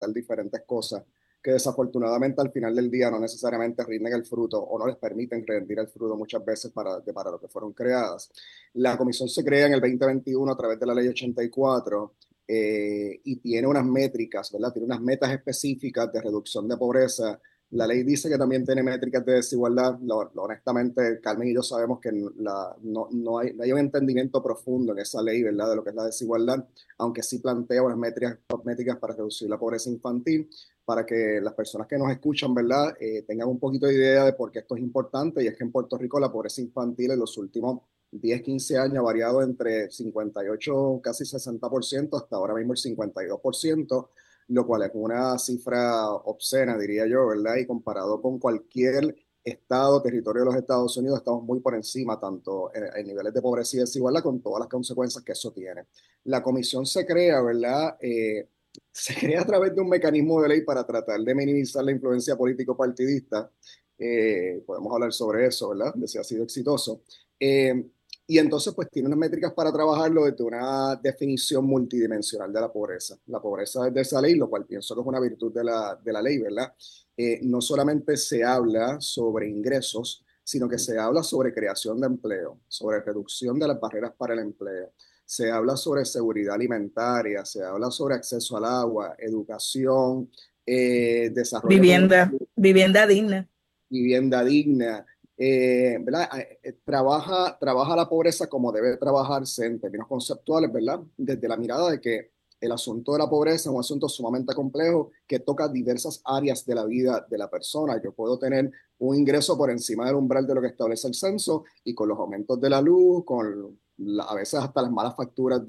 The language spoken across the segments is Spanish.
implementar diferentes cosas que desafortunadamente al final del día no necesariamente rinden el fruto o no les permiten rendir el fruto muchas veces para lo que fueron creadas. La comisión se crea en el 2021 a través de la ley 84 y tiene unas métricas, ¿verdad? Tiene unas metas específicas de reducción de pobreza. La ley dice que también tiene métricas de desigualdad. Honestamente, Carmen y yo sabemos que no hay un entendimiento profundo en esa ley, ¿verdad? De lo que es la desigualdad, aunque sí plantea unas métricas para reducir la pobreza infantil, para que las personas que nos escuchan, ¿verdad? Tengan un poquito de idea de por qué esto es importante. Y es que en Puerto Rico la pobreza infantil en los últimos 10, 15 años ha variado entre 58, casi 60%, hasta ahora mismo el 52%, lo cual es una cifra obscena, diría yo, ¿verdad? Y comparado con cualquier estado, territorio de los Estados Unidos, estamos muy por encima, tanto en niveles de pobreza y desigualdad, con todas las consecuencias que eso tiene. La comisión se crea, ¿verdad? Se crea a través de un mecanismo de ley para tratar de minimizar la influencia político-partidista. Podemos hablar sobre eso, ¿verdad? De si ha sido exitoso. Eh, y entonces, pues tiene unas métricas para trabajarlo desde una definición multidimensional de la pobreza. La pobreza desde esa ley, lo cual pienso que es una virtud de la ley, ¿verdad? No solamente se habla sobre ingresos, sino que se habla sobre creación de empleo, sobre reducción de las barreras para el empleo. Se habla sobre seguridad alimentaria, se habla sobre acceso al agua, educación, desarrollo Vivienda, económico, vivienda digna. vivienda digna, ¿verdad? Trabaja la pobreza como debe trabajarse en términos conceptuales, ¿verdad? Desde la mirada de que el asunto de la pobreza es un asunto sumamente complejo que toca diversas áreas de la vida de la persona. Yo puedo tener un ingreso por encima del umbral de lo que establece el censo y con los aumentos de la luz, a veces hasta las malas facturas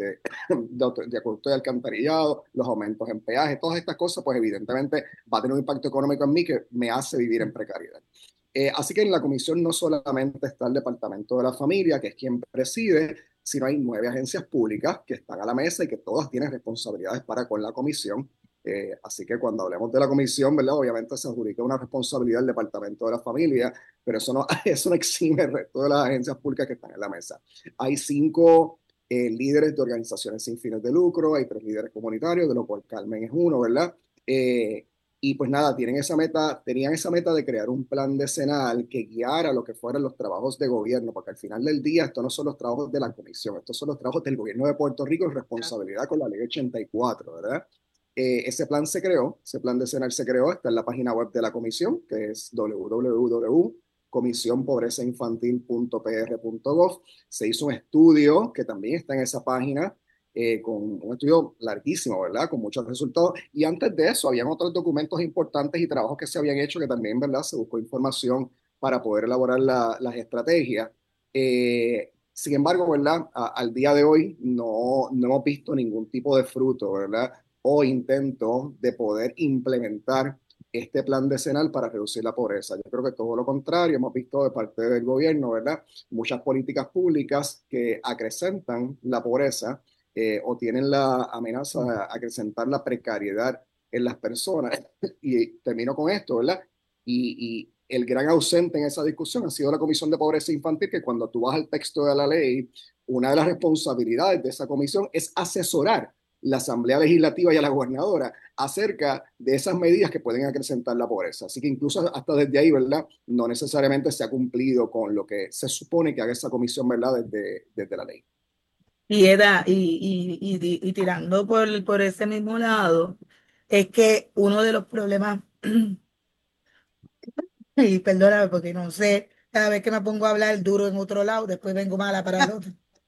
de acueducto y alcantarillado, los aumentos en peaje, todas estas cosas, pues evidentemente va a tener un impacto económico en mí que me hace vivir en precariedad. Así que en la comisión no solamente está el Departamento de la Familia, que es quien preside, sino hay 9 agencias públicas que están a la mesa y que todas tienen responsabilidades para con la comisión. Así que cuando hablemos de la comisión, ¿verdad? Obviamente se adjudica una responsabilidad al Departamento de la Familia, pero eso no exime el resto de las agencias públicas que están en la mesa. Hay 5 líderes de organizaciones sin fines de lucro, hay 3 líderes comunitarios, de lo cual Carmen es uno, ¿verdad? Y pues nada, tenían esa meta de crear un plan decenal que guiara lo que fueran los trabajos de gobierno, porque al final del día estos no son los trabajos de la comisión, estos son los trabajos del gobierno de Puerto Rico en responsabilidad con la ley 84, ¿verdad? Ese plan decenal se creó, está en la página web de la comisión, que es www.comisionpobrezeinfantil.pr.gov. Se hizo un estudio que también está en esa página, con un estudio larguísimo, ¿verdad? Con muchos resultados. Y antes de eso, habían otros documentos importantes y trabajos que se habían hecho que también, ¿verdad? Se buscó información para poder elaborar las estrategias. Sin embargo, ¿verdad? Al día de hoy no hemos visto ningún tipo de fruto, ¿verdad? O intento de poder implementar este plan decenal para reducir la pobreza. Yo creo que todo lo contrario, hemos visto de parte del gobierno, ¿verdad? Muchas políticas públicas que acrecentan la pobreza, o tienen la amenaza de acrecentar la precariedad en las personas. Y termino con esto, ¿verdad? Y el gran ausente en esa discusión ha sido la Comisión de Pobreza Infantil, que cuando tú vas al texto de la ley, una de las responsabilidades de esa comisión es asesorar la Asamblea Legislativa y a la gobernadora acerca de esas medidas que pueden acrecentar la pobreza. Así que incluso hasta desde ahí, ¿verdad? No necesariamente se ha cumplido con lo que se supone que haga esa comisión, ¿verdad? Desde la ley. Y tirando por ese mismo lado, es que uno de los problemas, y perdóname porque no sé, cada vez que me pongo a hablar duro en otro lado, después vengo mala para el otro.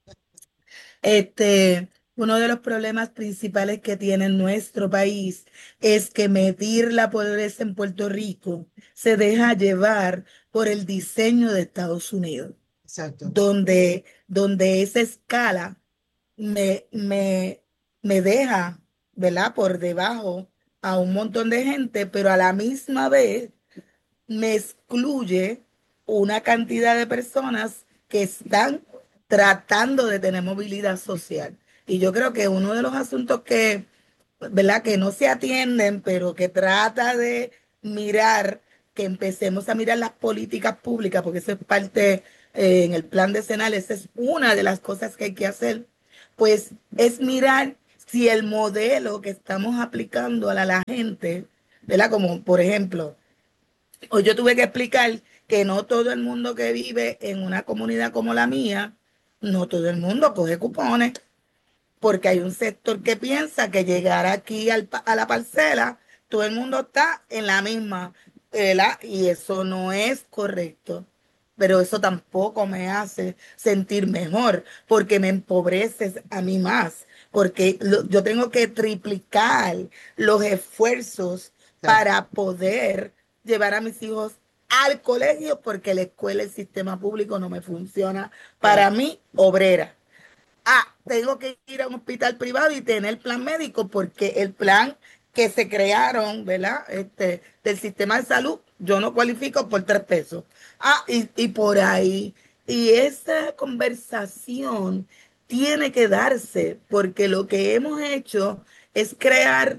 Uno de los problemas principales que tiene nuestro país es que medir la pobreza en Puerto Rico se deja llevar por el diseño de Estados Unidos, Exacto. donde esa escala me, me, me deja, ¿verdad? Por debajo a un montón de gente, pero a la misma vez me excluye una cantidad de personas que están tratando de tener movilidad social. Y yo creo que uno de los asuntos que, ¿verdad? Que no se atienden, pero que trata de mirar, que empecemos a mirar las políticas públicas, porque eso es parte en el plan decenal, esa es una de las cosas que hay que hacer, pues es mirar si el modelo que estamos aplicando a la gente, ¿verdad? Como por ejemplo, hoy yo tuve que explicar que no todo el mundo que vive en una comunidad como la mía, no todo el mundo coge cupones, porque hay un sector que piensa que llegar aquí a la parcela, todo el mundo está en la misma, ¿verdad? Y eso no es correcto. Pero eso tampoco me hace sentir mejor, porque me empobreces a mí más, porque yo tengo que triplicar los esfuerzos Claro, para poder llevar a mis hijos al colegio, porque la escuela, el sistema público no me funciona claro. para mí, obrera. Tengo que ir a un hospital privado y tener plan médico porque el plan que se crearon, ¿verdad? Del sistema de salud, yo no cualifico por 3 pesos. Y por ahí. Y esa conversación tiene que darse porque lo que hemos hecho es crear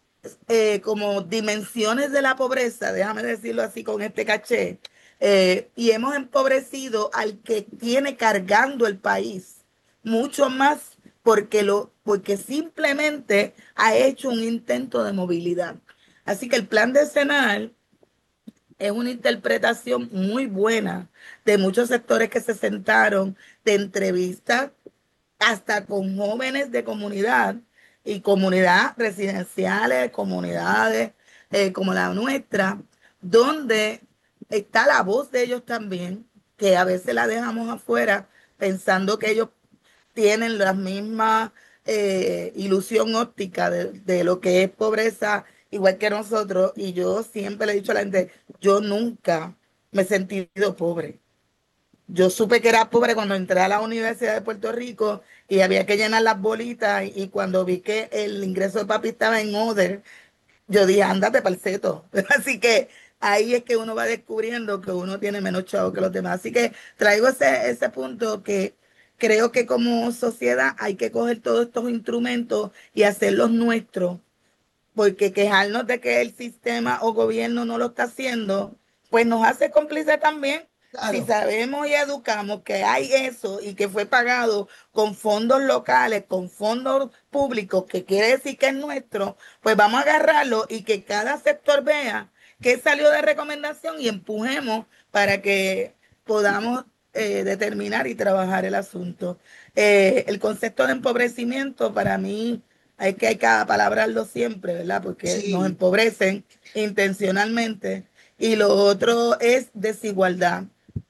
como dimensiones de la pobreza, déjame decirlo así con este caché, y hemos empobrecido al que tiene cargando el país mucho más porque simplemente ha hecho un intento de movilidad. Así que el plan decenal es una interpretación muy buena de muchos sectores que se sentaron de entrevistas hasta con jóvenes de comunidad y comunidades residenciales, comunidades como la nuestra, donde está la voz de ellos también, que a veces la dejamos afuera pensando que ellos tienen la misma ilusión óptica de lo que es pobreza, igual que nosotros. Y yo siempre le he dicho a la gente, yo nunca me he sentido pobre. Yo supe que era pobre cuando entré a la Universidad de Puerto Rico y había que llenar las bolitas y cuando vi que el ingreso de papi estaba en Oder, yo dije, ándate para el seto. Así que ahí es que uno va descubriendo que uno tiene menos chavo que los demás. Así que traigo ese punto que creo que como sociedad hay que coger todos estos instrumentos y hacerlos nuestros, porque quejarnos de que el sistema o gobierno no lo está haciendo, pues nos hace cómplices también. Si Claro, sabemos y educamos que hay eso y que fue pagado con fondos locales, con fondos públicos, que quiere decir que es nuestro, pues vamos a agarrarlo y que cada sector vea qué salió de recomendación y empujemos para que podamos determinar y trabajar el asunto. El concepto de empobrecimiento para mí hay que apalabrarlo siempre, ¿verdad? Porque nos sí, empobrecen intencionalmente. Y lo otro es desigualdad.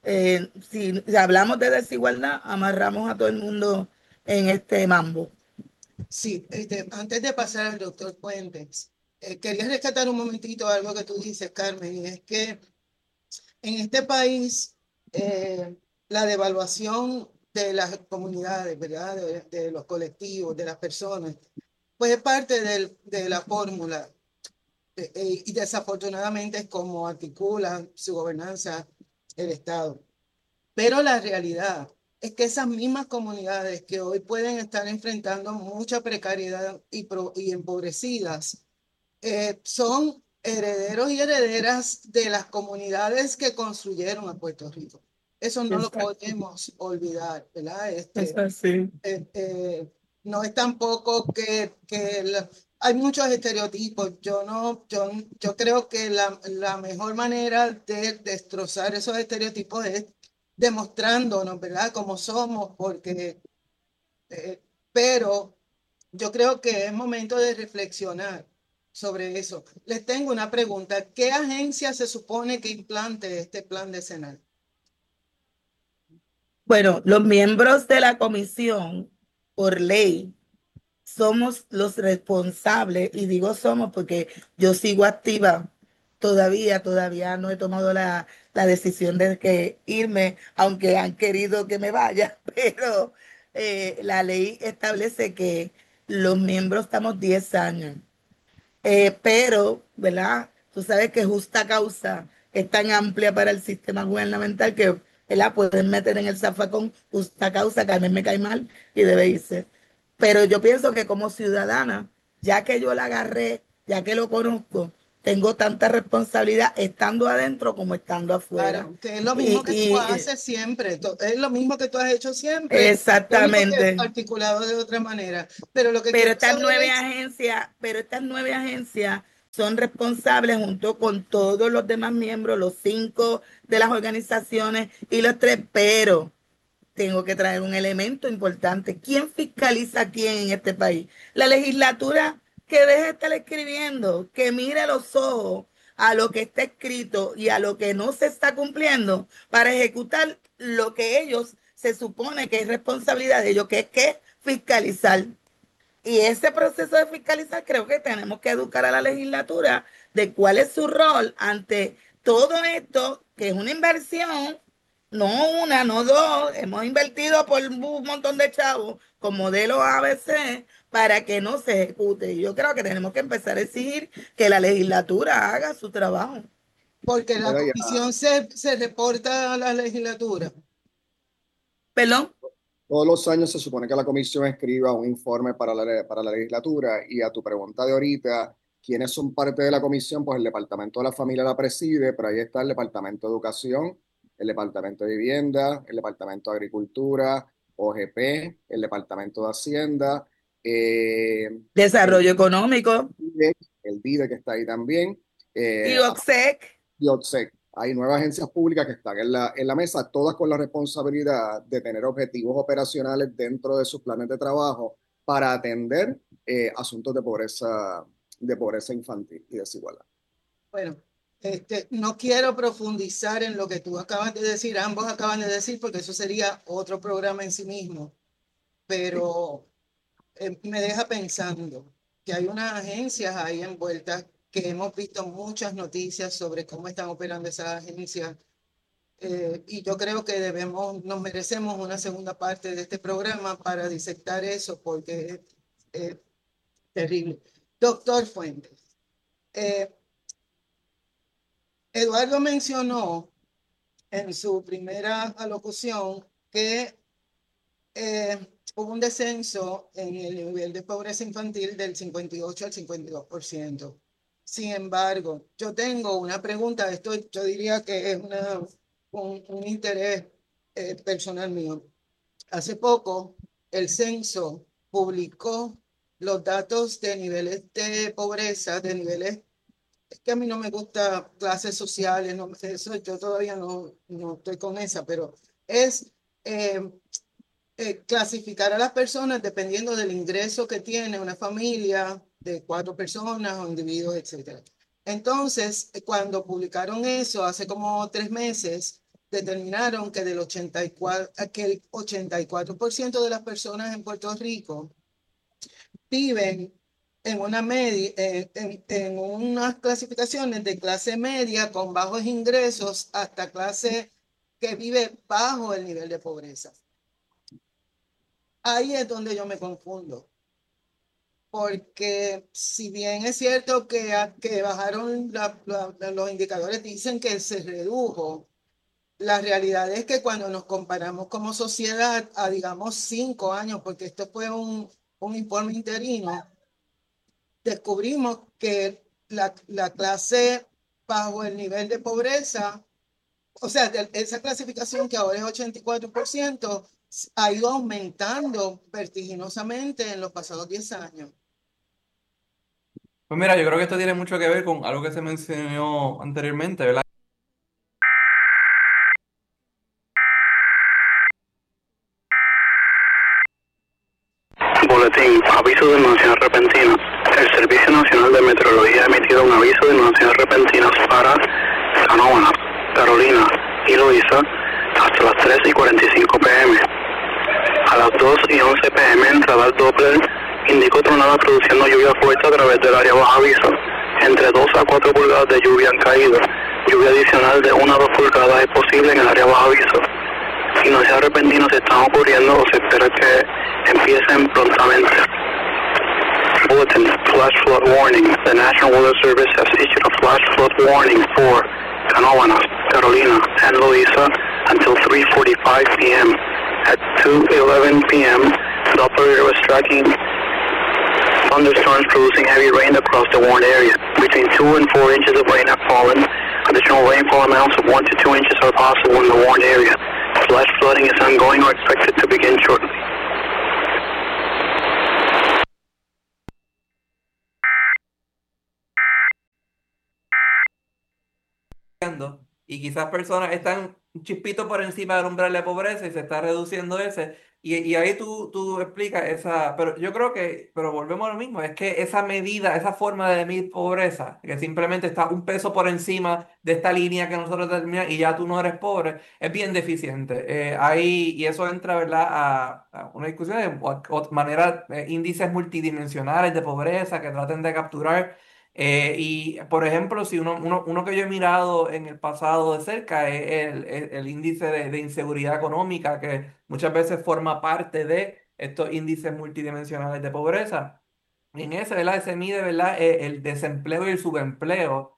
Si hablamos de desigualdad, amarramos a todo el mundo en este mambo. sí. Antes de pasar al doctor Fuentes, quería rescatar un momentito algo que tú dices, Carmen, y es que en este país la devaluación de las comunidades, ¿verdad? De los colectivos, de las personas, pues es parte de la fórmula y desafortunadamente es como articula su gobernanza el Estado. Pero la realidad es que esas mismas comunidades que hoy pueden estar enfrentando mucha precariedad y empobrecidas, son herederos y herederas de las comunidades que construyeron a Puerto Rico. Eso no lo Exacto. podemos olvidar, ¿verdad? Eso sí. No es tampoco hay muchos estereotipos. Yo creo que la mejor manera de destrozar esos estereotipos es demostrándonos, ¿verdad? Como somos, pero yo creo que es momento de reflexionar sobre eso. Les tengo una pregunta. ¿Qué agencia se supone que implante este plan decenal? Bueno, los miembros de la comisión, por ley, somos los responsables, y digo somos porque yo sigo activa todavía no he tomado la decisión de que irme, aunque han querido que me vaya, pero la ley establece que los miembros estamos 10 años. Pero, ¿verdad? Tú sabes que justa causa es tan amplia para el sistema gubernamental que, ¿verdad? Pueden meter en el zafacón justa causa, que a mí me cae mal y debe irse. Pero yo pienso que como ciudadana, ya que yo la agarré, ya que lo conozco, tengo tanta responsabilidad estando adentro como estando afuera. Claro, que es lo mismo que tú haces siempre, es lo mismo que tú has hecho siempre. Exactamente. Articulado de otra manera. Pero estas 9 agencias son responsables junto con todos los demás miembros, los 5 de las organizaciones y los 3, pero tengo que traer un elemento importante. ¿Quién fiscaliza a quién en este país? La legislatura, que deje de estar escribiendo, que mire los ojos a lo que está escrito y a lo que no se está cumpliendo para ejecutar lo que ellos se supone que es responsabilidad de ellos, que es fiscalizar. Y ese proceso de fiscalizar creo que tenemos que educar a la legislatura de cuál es su rol ante todo esto, que es una inversión, no una, no dos, hemos invertido por un montón de chavos con modelos ABC para que no se ejecute. Yo creo que tenemos que empezar a exigir que la legislatura haga su trabajo. Porque la comisión se reporta a la legislatura. ¿Perdón? Todos los años se supone que la comisión escriba un informe para la legislatura, y a tu pregunta de ahorita, ¿quiénes son parte de la comisión? Pues el Departamento de la Familia la preside, pero ahí está el Departamento de Educación, el Departamento de Vivienda, el Departamento de Agricultura, OGP, el Departamento de Hacienda, Desarrollo Económico, el DIDE que está ahí también, y OCSEC. Hay 9 agencias públicas que están en la mesa, todas con la responsabilidad de tener objetivos operacionales dentro de sus planes de trabajo para atender asuntos de pobreza infantil y desigualdad. Bueno, no quiero profundizar en lo que tú acabas de decir, ambos acaban de decir, porque eso sería otro programa en sí mismo, pero me deja pensando que hay unas agencias ahí envueltas que hemos visto muchas noticias sobre cómo están operando esas agencias, y yo creo que nos merecemos una segunda parte de este programa para disectar eso, porque es terrible. Doctor Fuentes, Eduardo mencionó en su primera alocución que hubo un descenso en el nivel de pobreza infantil del 58 al 52%. Sin embargo, yo tengo una pregunta, esto yo diría que es un interés personal mío. Hace poco, el censo publicó los datos de niveles de pobreza, de niveles, es que a mí no me gusta clases sociales, no, eso yo todavía no estoy con esa, pero es clasificar a las personas dependiendo del ingreso que tiene una familia de 4 personas o individuos, etc. Entonces, cuando publicaron eso hace como 3 meses, determinaron que el 84% de las personas en Puerto Rico viven en una media, en unas clasificaciones de clase media con bajos ingresos hasta clase que vive bajo el nivel de pobreza. Ahí es donde yo me confundo, porque si bien es cierto que bajaron los indicadores, dicen que se redujo, la realidad es que cuando nos comparamos como sociedad a, digamos, 5 años, porque esto fue un informe interino, descubrimos que la clase bajo el nivel de pobreza, o sea, esa clasificación que ahora es 84%, ha ido aumentando vertiginosamente en los pasados 10 años. Pues mira, yo creo que esto tiene mucho que ver con algo que se mencionó anteriormente, ¿verdad? Boletín, aviso de inundación repentina. El Servicio Nacional de Meteorología ha emitido un aviso de inundaciones repentinas para Canóvanas, Carolina y Loíza hasta las 3:45 p.m. A las 2:11 p.m. el radar Doppler indicó tronada produciendo lluvia fuerte a través del área bajo aviso. Entre 2 a 4 pulgadas de lluvia han caído. Lluvia adicional de 1 a 2 pulgadas es posible en el área bajo aviso. Inundaciones repentinas están ocurriendo o se espera que empiecen prontamente. Bulletin, flash flood warning. The National Weather Service has issued a flash flood warning for Canóvanas, Carolina, and Loíza until 3:45 p.m. At 2:11 p.m., Doppler was tracking Thunderstorms producing heavy rain across the warned area. Between 2 and 4 inches of rain have fallen. Additional rainfall amounts of 1 to 2 inches are possible in the warned area. Flash flooding is ongoing or expected to begin shortly. Y quizás personas están un chispito por encima del umbral de pobreza y se está reduciendo ese. Y ahí tú explicas esa, pero yo creo que, pero volvemos a lo mismo, es que esa medida, esa forma de medir pobreza, que simplemente está un peso por encima de esta línea que nosotros determinamos y ya tú no eres pobre, es bien deficiente. Y eso entra, ¿verdad?, a una discusión de maneras, índices multidimensionales de pobreza que traten de capturar. Y, por ejemplo, si uno que yo he mirado en el pasado de cerca es el índice de inseguridad económica, que muchas veces forma parte de estos índices multidimensionales de pobreza. En ese, ¿verdad? Se mide, ¿verdad? El desempleo y el subempleo,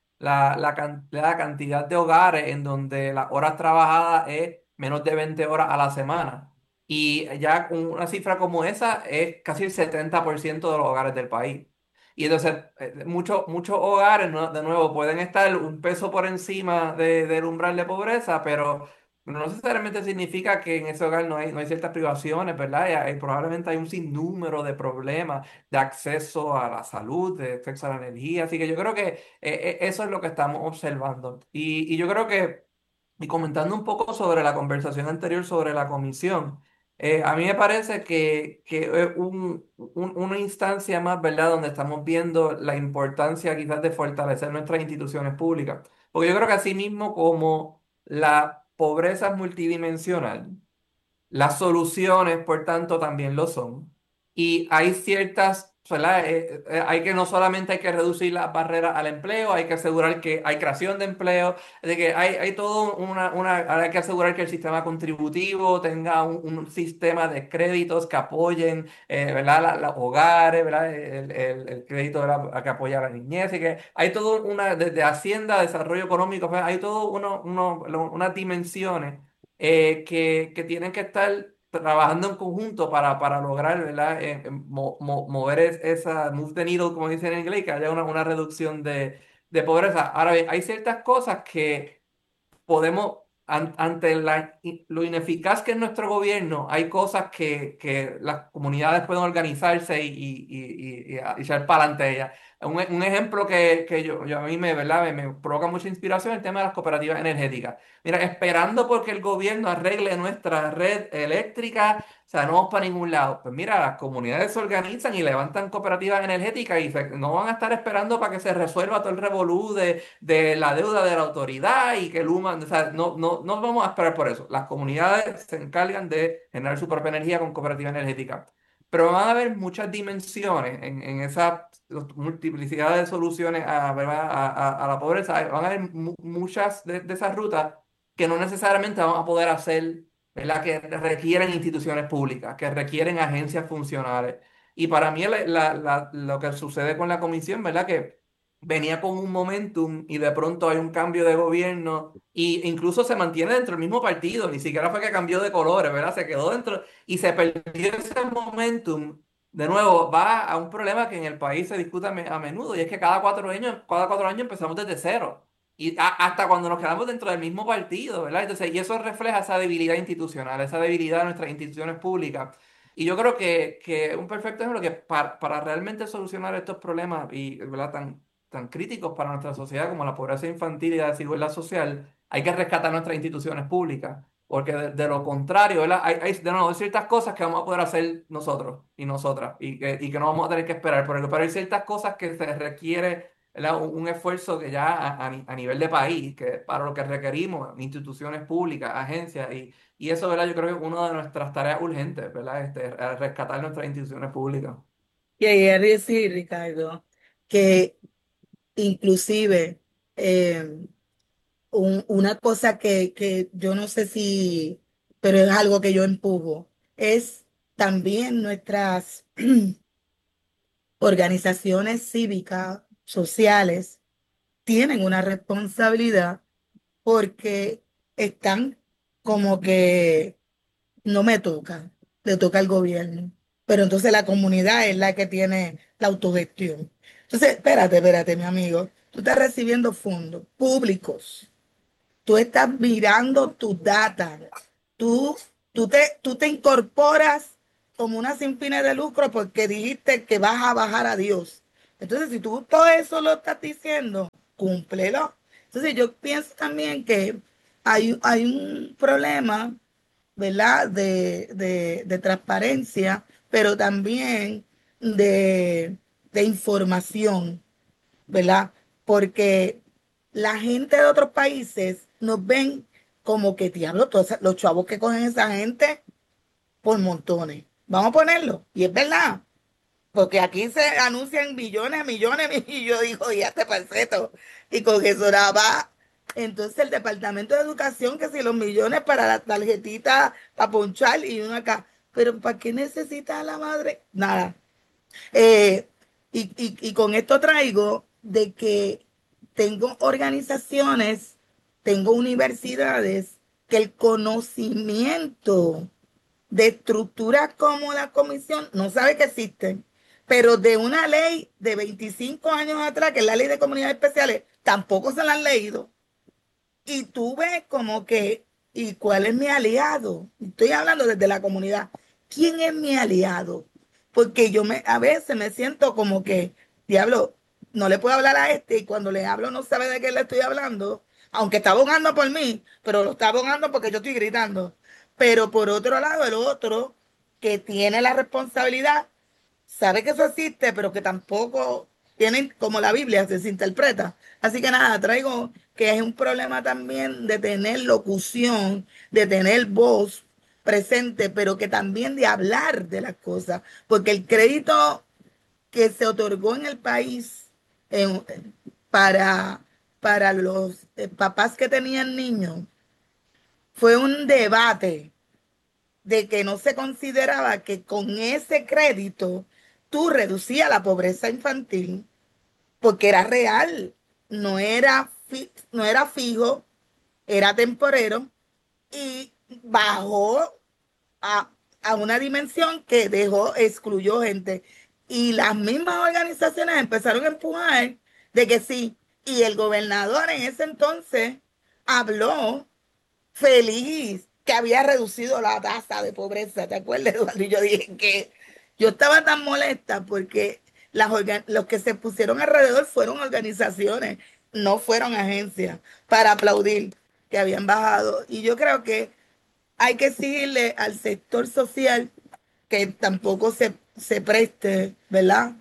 la cantidad de hogares en donde las horas trabajadas es menos de 20 horas a la semana. Y ya con una cifra como esa es casi el 70% de los hogares del país. Y entonces, muchos hogares, de nuevo, pueden estar un peso por encima del umbral de pobreza, pero no necesariamente significa que en ese hogar no hay ciertas privaciones, ¿verdad? Probablemente hay un sinnúmero de problemas de acceso a la salud, de acceso a la energía. Así que yo creo que eso es lo que estamos observando. Y yo creo que, y comentando un poco sobre la conversación anterior sobre la comisión, a mí me parece que es una instancia más, ¿verdad?, donde estamos viendo la importancia quizás de fortalecer nuestras instituciones públicas. Porque yo creo que así mismo como la pobreza es multidimensional, las soluciones, por tanto, también lo son. Y hay ciertas, ¿verdad? Hay que no solamente hay que reducir las barreras al empleo, hay que asegurar que hay creación de empleo, de que hay todo hay que asegurar que el sistema contributivo tenga un sistema de créditos que apoyen, ¿verdad? Los hogares, ¿verdad? El crédito, ¿verdad?, que apoya a la niñez, y que hay todo desde Hacienda, desarrollo económico, ¿verdad? Hay todo unas dimensiones que tienen que estar trabajando en conjunto para lograr, ¿verdad?, mover esa, move the needle, como dicen en inglés, que haya una reducción de pobreza. Ahora bien, hay ciertas cosas que podemos, ante lo ineficaz que es nuestro gobierno, hay cosas que las comunidades pueden organizarse y echar para adelante ellas. Un ejemplo que yo a mí ¿verdad?, me provoca mucha inspiración, el tema de las cooperativas energéticas. Mira, esperando porque el gobierno arregle nuestra red eléctrica, o sea, no vamos para ningún lado. Pues mira, las comunidades se organizan y levantan cooperativas energéticas y no van a estar esperando para que se resuelva todo el revolú de la deuda de la autoridad y que Luma, o sea, no vamos a esperar por eso. Las comunidades se encargan de generar su propia energía con cooperativas energéticas. Pero van a haber muchas dimensiones en esa multiplicidad de soluciones ¿verdad?, a la pobreza. Van a haber muchas de esas rutas que no necesariamente vamos a poder hacer, ¿verdad?, que requieren instituciones públicas, que requieren agencias funcionales. Y para mí lo que sucede con la comisión, ¿verdad?, que venía con un momentum y de pronto hay un cambio de gobierno e incluso se mantiene dentro del mismo partido, ni siquiera fue que cambió de colores, ¿verdad? Se quedó dentro y se perdió ese momentum. De nuevo, va a un problema que en el país se discute a menudo, y es que cada 4 años empezamos desde cero. Y hasta cuando nos quedamos dentro del mismo partido, ¿verdad? Entonces, y eso refleja esa debilidad institucional, esa debilidad de nuestras instituciones públicas. Y yo creo que un perfecto ejemplo que para realmente solucionar estos problemas y, ¿verdad?, tan críticos para nuestra sociedad como la pobreza infantil y la desigualdad social, hay que rescatar nuestras instituciones públicas. Porque de lo contrario, ¿verdad?, de nuevo, hay ciertas cosas que vamos a poder hacer nosotros y nosotras y que no vamos a tener que esperar. Pero hay ciertas cosas que se requiere, ¿verdad?, un esfuerzo que ya a nivel de país, que para lo que requerimos, instituciones públicas, agencias, y eso, ¿verdad?, yo creo que es una de nuestras tareas urgentes, ¿verdad?, rescatar nuestras instituciones públicas. Y ahí decir, Ricardo, que inclusive una cosa que yo no sé si, pero es algo que yo empujo, es también nuestras organizaciones cívicas, sociales, tienen una responsabilidad porque están como que no me toca, le toca al gobierno. pero entonces la comunidad es la que tiene la autogestión. Entonces, espérate, mi amigo. Tú estás recibiendo fondos públicos. Tú estás mirando tus data. Tú, tú te incorporas como una sin fines de lucro porque dijiste que vas a bajar a Dios. Entonces, si tú todo eso lo estás diciendo, cúmplelo. Entonces, yo pienso también que hay un problema, ¿verdad? De transparencia, pero también de información, ¿verdad? Porque la gente de otros países nos ven como que, diablo, todos los chavos que cogen esa gente por montones. Vamos a ponerlo. Y es verdad. Porque aquí se anuncian millones, millones, y yo digo, ya te parceto. Y con eso nada más. Entonces el Departamento de Educación, que si los millones para la tarjetita, para ponchar y uno acá. Pero ¿para qué necesita a la madre? Nada. Eh, y con esto traigo de que tengo organizaciones, tengo universidades, que el conocimiento de estructuras como la comisión no sabe que existen, pero de una ley de 25 años atrás, que es la ley de comunidades especiales, tampoco se la han leído. Y tú ves como que, ¿y cuál es mi aliado? Estoy hablando desde la comunidad. ¿Quién es mi aliado? Porque a veces me siento como que, diablo, no le puedo hablar a este y cuando le hablo no sabe de qué le estoy hablando, aunque está abogando por mí, pero lo está abogando porque yo estoy gritando. Pero por otro lado, el otro que tiene la responsabilidad sabe que eso existe, pero que tampoco tienen, como la Biblia se interpreta. Así que nada, traigo que es un problema también de tener locución, de tener voz presente, pero que también de hablar de las cosas, porque el crédito que se otorgó en el país en- para, para los papás que tenían niños fue un debate de que no se consideraba que con ese crédito tú reducías la pobreza infantil porque era real, no era fijo, era temporero y bajó a, a una dimensión que excluyó gente. Y las mismas organizaciones empezaron a empujar de que sí. Y el gobernador en ese entonces habló feliz que había reducido la tasa de pobreza. ¿Te acuerdas, Eduardo? Y yo dije que yo estaba tan molesta porque los que se pusieron alrededor fueron organizaciones, no fueron agencias, para aplaudir que habían bajado. Y yo creo que hay que exigirle al sector social que tampoco se preste, ¿verdad?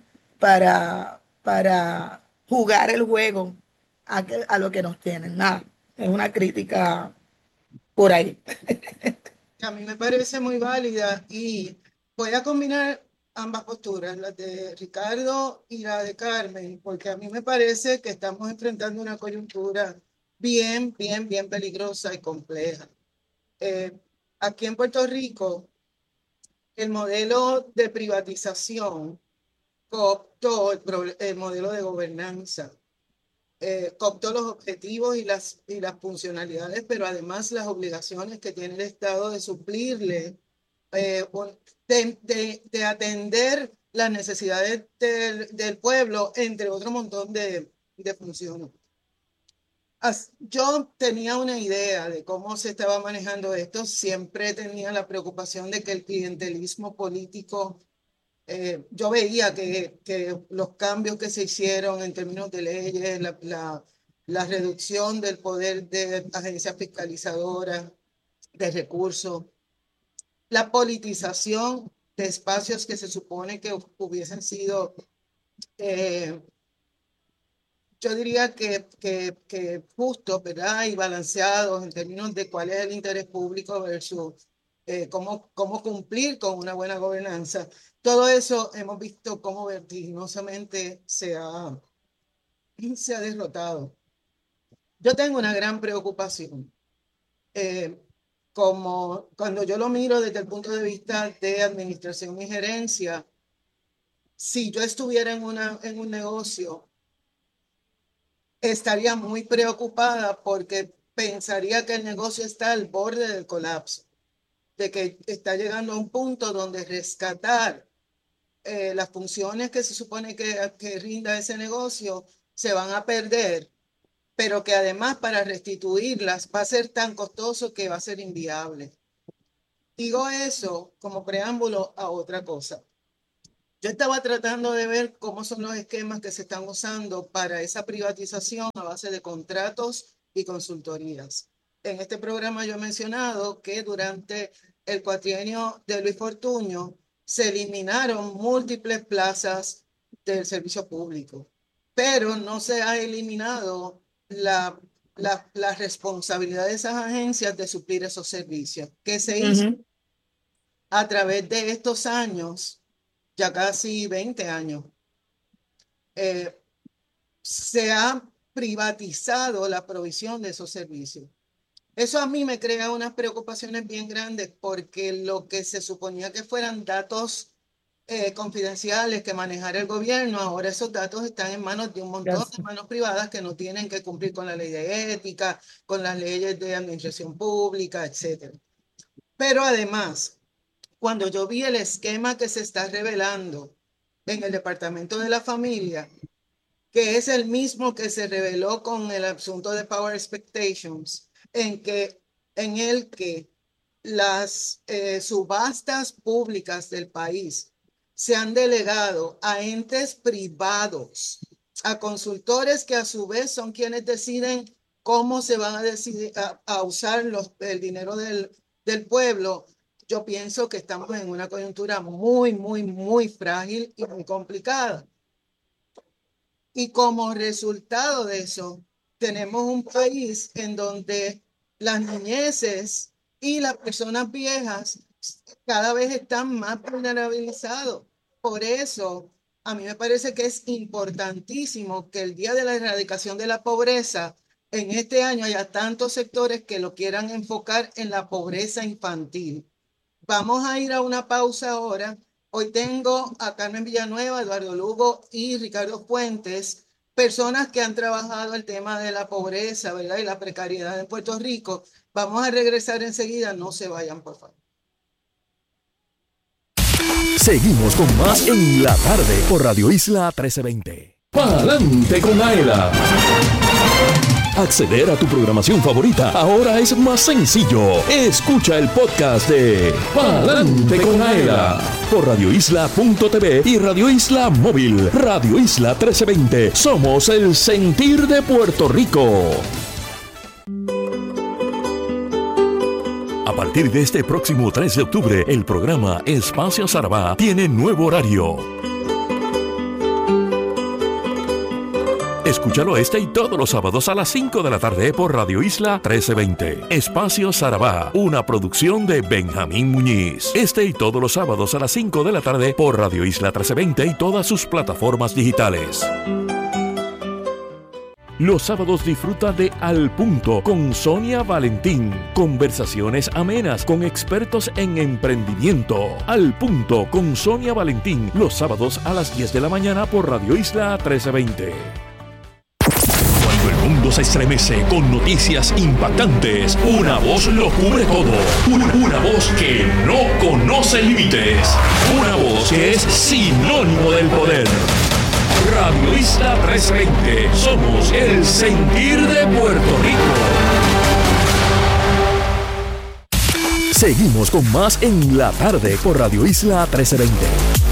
Para jugar el juego a lo que nos tienen. Nada, es una crítica por ahí. A mí me parece muy válida y voy a combinar ambas posturas, la de Ricardo y la de Carmen, porque a mí me parece que estamos enfrentando una coyuntura bien peligrosa y compleja. Aquí en Puerto Rico, el modelo de privatización cooptó el modelo de gobernanza, cooptó los objetivos y las funcionalidades, pero además las obligaciones que tiene el Estado de suplirle, de atender las necesidades del pueblo, entre otro montón de funciones. Yo tenía una idea de cómo se estaba manejando esto, siempre tenía la preocupación de que el clientelismo político, yo veía que los cambios que se hicieron en términos de leyes, la reducción del poder de agencias fiscalizadoras, de recursos, la politización de espacios que se supone que hubiesen sido, yo diría que justos, ¿verdad? Y balanceados en términos de cuál es el interés público versus cómo cumplir con una buena gobernanza. Todo eso hemos visto cómo vertiginosamente se ha derrotado. Yo tengo una gran preocupación. Como cuando yo lo miro desde el punto de vista de administración y gerencia, si yo estuviera en un negocio, estaría muy preocupada porque pensaría que el negocio está al borde del colapso, de que está llegando a un punto donde rescatar las funciones que se supone que rinda ese negocio se van a perder, pero que además para restituirlas va a ser tan costoso que va a ser inviable. Digo eso como preámbulo a otra cosa. Yo estaba tratando de ver cómo son los esquemas que se están usando para esa privatización a base de contratos y consultorías. En este programa yo he mencionado que durante el cuatrienio de Luis Fortuño se eliminaron múltiples plazas del servicio público, pero no se ha eliminado la responsabilidad de esas agencias de suplir esos servicios. ¿Qué se hizo? A través de estos años, ya casi 20 años, se ha privatizado la provisión de esos servicios. Eso a mí me crea unas preocupaciones bien grandes porque lo que se suponía que fueran datos confidenciales que manejara el gobierno, ahora esos datos están en manos de un montón de manos privadas que no tienen que cumplir con la ley de ética, con las leyes de administración pública, etc. Pero además, cuando yo vi el esquema que se está revelando en el Departamento de la Familia, que es el mismo que se reveló con el asunto de Power Expectations, en el que las subastas públicas del país se han delegado a entes privados, a consultores que a su vez son quienes deciden cómo se van a decidir a usar el dinero del pueblo. Yo pienso que estamos en una coyuntura muy, muy, muy frágil y muy complicada. Y como resultado de eso, tenemos un país en donde las niñeces y las personas viejas cada vez están más vulnerabilizados. Por eso, a mí me parece que es importantísimo que el Día de la Erradicación de la Pobreza, en este año haya tantos sectores que lo quieran enfocar en la pobreza infantil. Vamos a ir a una pausa ahora. Hoy tengo a Carmen Villanueva, Eduardo Lugo y Ricardo Fuentes, personas que han trabajado el tema de la pobreza, ¿verdad? Y la precariedad en Puerto Rico. Vamos a regresar enseguida, no se vayan, por favor. Seguimos con más en la tarde por Radio Isla 1320. Pa'lante con Aela. Acceder a tu programación favorita ahora es más sencillo. Escucha el podcast de Pa'lante con Aela por radioisla.tv y Radio Isla Móvil. Radio Isla 1320. Somos el sentir de Puerto Rico. A partir de este próximo 3 de octubre, el programa Espacio Sarabá tiene nuevo horario. Escúchalo este y todos los sábados a las 5 de la tarde por Radio Isla 1320. Espacio Sarabá, una producción de Benjamín Muñiz. Este y todos los sábados a las 5 de la tarde por Radio Isla 1320 y todas sus plataformas digitales. Los sábados disfruta de Al Punto con Sonia Valentín. Conversaciones amenas con expertos en emprendimiento. Al Punto con Sonia Valentín. Los sábados a las 10 de la mañana por Radio Isla 1320. Cuando el mundo se estremece con noticias impactantes, una voz lo cubre todo. Una voz que no conoce límites. Una voz que es sinónimo del poder. Radio Isla 1320. Somos el sentir de Puerto Rico. Seguimos con más en la tarde por Radio Isla 1320.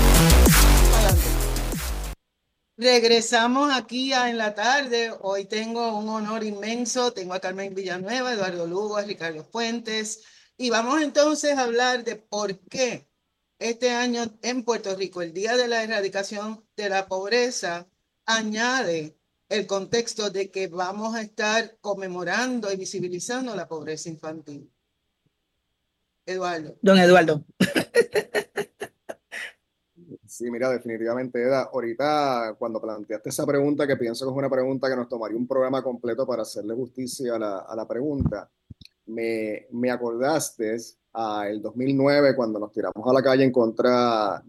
Regresamos aquí en la tarde. Hoy tengo un honor inmenso. Tengo a Carmen Villanueva, Eduardo Lugo, a Ricardo Fuentes. Y vamos entonces a hablar de por qué este año en Puerto Rico, el Día de la Erradicación de la Pobreza, añade el contexto de que vamos a estar conmemorando y visibilizando la pobreza infantil. Eduardo. Don Eduardo. Sí, mira, definitivamente, Eda, ahorita cuando planteaste esa pregunta, que pienso que es una pregunta que nos tomaría un programa completo para hacerle justicia a la pregunta, me acordaste a el 2009 cuando nos tiramos a la calle en contra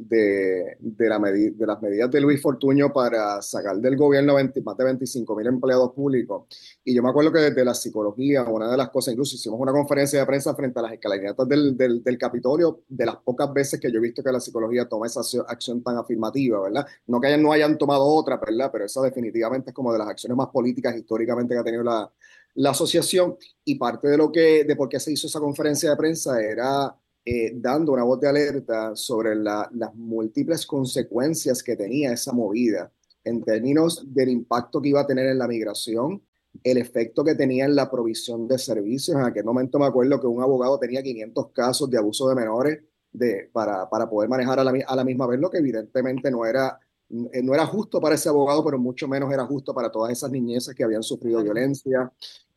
de las medidas de Luis Fortuño para sacar del gobierno más de 25.000 empleados públicos. Y yo me acuerdo que desde la psicología, una de las cosas, incluso hicimos una conferencia de prensa frente a las escalinatas del Capitolio, de las pocas veces que yo he visto que la psicología toma esa acción tan afirmativa, ¿verdad? No que no hayan tomado otra, ¿verdad? Pero esa definitivamente es como de las acciones más políticas históricamente que ha tenido la asociación. Y parte de por qué se hizo esa conferencia de prensa era dando una voz de alerta sobre las múltiples consecuencias que tenía esa movida en términos del impacto que iba a tener en la migración, el efecto que tenía en la provisión de servicios. En aquel momento me acuerdo que un abogado tenía 500 casos de abuso de menores para poder manejar a la misma vez, lo que evidentemente no era justo para ese abogado, pero mucho menos era justo para todas esas niñeces que habían sufrido violencia.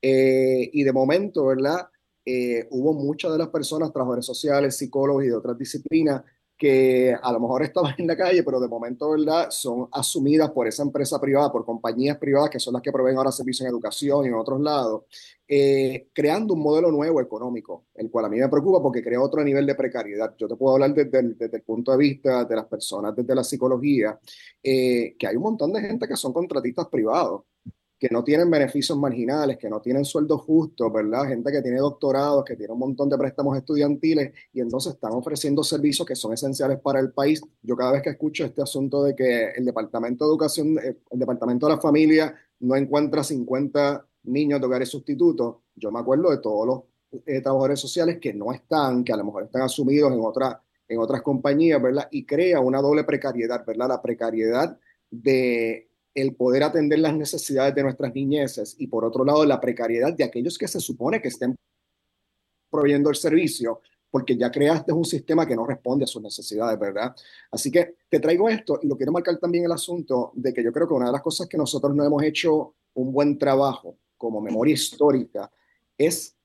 Y de momento, ¿verdad? Hubo muchas de las personas, trabajadores sociales, psicólogos y de otras disciplinas, que a lo mejor estaban en la calle, pero de momento, ¿verdad? Son asumidas por esa empresa privada, por compañías privadas que son las que proveen ahora servicios en educación y en otros lados, creando un modelo nuevo económico, el cual a mí me preocupa porque crea otro nivel de precariedad. Yo te puedo hablar desde el punto de vista de las personas, desde la psicología, que hay un montón de gente que son contratistas privados, que no tienen beneficios marginales, que no tienen sueldos justos, ¿verdad? Gente que tiene doctorados, que tiene un montón de préstamos estudiantiles y entonces están ofreciendo servicios que son esenciales para el país. Yo cada vez que escucho este asunto de que el Departamento de Educación, el Departamento de la Familia no encuentra 50 niños de hogares sustitutos, yo me acuerdo de todos los trabajadores sociales que no están, que a lo mejor están asumidos en otras compañías, ¿verdad? Y crea una doble precariedad, ¿verdad? La precariedad de el poder atender las necesidades de nuestras niñeces y por otro lado la precariedad de aquellos que se supone que estén proveyendo el servicio, porque ya creaste un sistema que no responde a sus necesidades, ¿verdad? Así que te traigo esto y lo quiero marcar también el asunto de que yo creo que una de las cosas que nosotros no hemos hecho un buen trabajo como memoria histórica es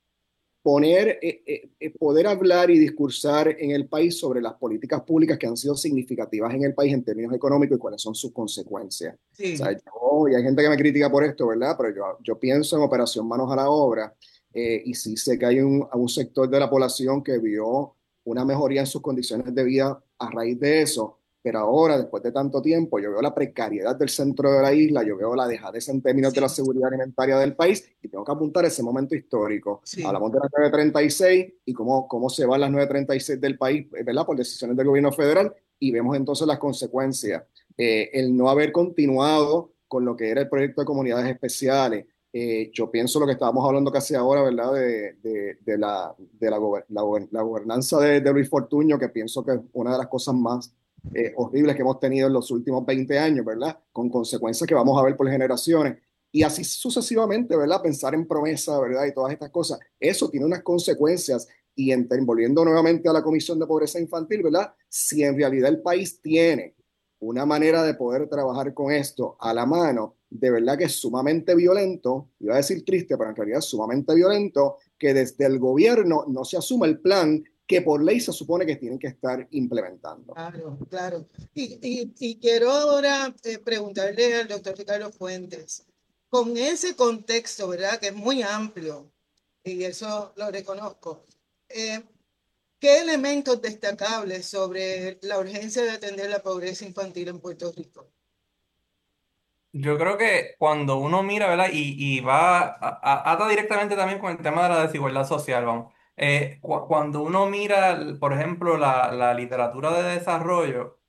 poder hablar y discursar en el país sobre las políticas públicas que han sido significativas en el país en términos económicos y cuáles son sus consecuencias. Sí. O sea, y hay gente que me critica por esto, ¿verdad? Pero yo pienso en Operación Manos a la Obra y sí sé que hay un sector de la población que vio una mejoría en sus condiciones de vida a raíz de eso. Pero ahora, después de tanto tiempo, yo veo la precariedad del centro de la isla, yo veo la dejadez en términos de la seguridad alimentaria del país y tengo que apuntar ese momento histórico. Sí. Hablamos de las 936 y cómo se van las 936 del país, ¿verdad? Por decisiones del gobierno federal y vemos entonces las consecuencias. El no haber continuado con lo que era el proyecto de comunidades especiales. Yo pienso lo que estábamos hablando casi ahora, ¿verdad? La gobernanza de Luis Fortuño, que pienso que es una de las cosas más horribles que hemos tenido en los últimos 20 años, ¿verdad? Con consecuencias que vamos a ver por generaciones. Y así sucesivamente, ¿verdad? Pensar en promesa, ¿verdad? Y todas estas cosas. Eso tiene unas consecuencias. Y volviendo nuevamente a la Comisión de Pobreza Infantil, ¿verdad? Si en realidad el país tiene una manera de poder trabajar con esto a la mano, de verdad que es sumamente violento, iba a decir triste, pero en realidad es sumamente violento, que desde el gobierno no se asuma el plan que por ley se supone que tienen que estar implementando. Claro, claro. Y quiero ahora preguntarle al doctor Ricardo Fuentes, con ese contexto, ¿verdad? Que es muy amplio, y eso lo reconozco. ¿Qué elementos destacables sobre la urgencia de atender la pobreza infantil en Puerto Rico? Yo creo que cuando uno mira, ¿verdad? Y ata directamente también con el tema de la desigualdad social, vamos. Cuando uno mira, por ejemplo, la literatura de desarrollo,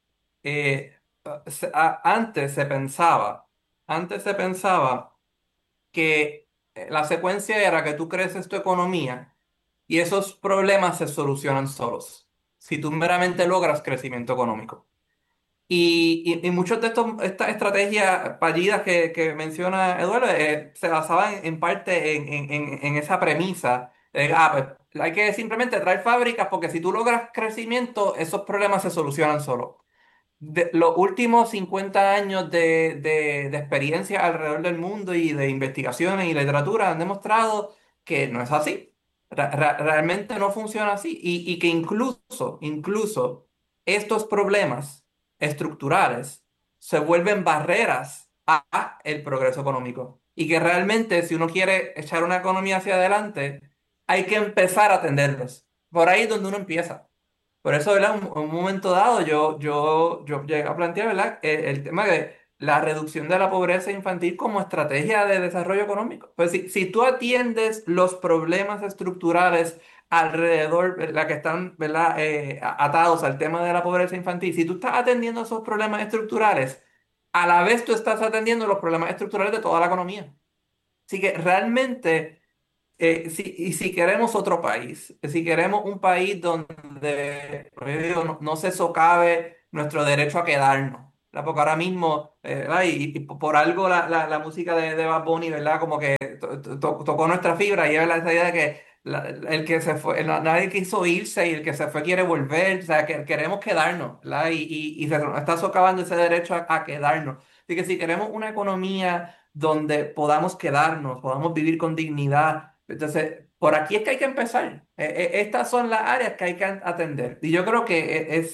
antes se pensaba que la secuencia era que tú creces tu economía y esos problemas se solucionan solos, si tú meramente logras crecimiento económico. Y muchas de estas estrategias fallidas que menciona Eduardo se basaban en parte en esa premisa de, pues hay que simplemente traer fábricas porque si tú logras crecimiento, esos problemas se solucionan solos. Los últimos 50 años de experiencia alrededor del mundo y de investigaciones y literatura han demostrado que no es así. Realmente no funciona así. Y que incluso estos problemas estructurales se vuelven barreras a el progreso económico. Y que realmente si uno quiere echar una economía hacia adelante, hay que empezar a atenderlos. Por ahí es donde uno empieza. Por eso, ¿verdad? Un momento dado, yo llegué a plantear, ¿verdad? El tema de la reducción de la pobreza infantil como estrategia de desarrollo económico. Pues si tú atiendes los problemas estructurales alrededor, ¿verdad? Que están, ¿verdad? Atados al tema de la pobreza infantil, si tú estás atendiendo esos problemas estructurales, a la vez tú estás atendiendo los problemas estructurales de toda la economía. Así que realmente y si queremos otro país, si queremos un país donde como yo digo, no se socave nuestro derecho a quedarnos, ¿verdad? Porque ahora mismo, ¿verdad? Y por algo la música de Bad Bunny, ¿verdad? Como que tocó nuestra fibra y es esa idea de que el que se fue, nadie quiso irse y el que se fue quiere volver, o sea, que queremos quedarnos, ¿verdad? Y se nos está socavando ese derecho a quedarnos. Así que si queremos una economía donde podamos quedarnos, podamos vivir con dignidad, entonces, por aquí es que hay que empezar. Estas son las áreas que hay que atender. Y yo creo que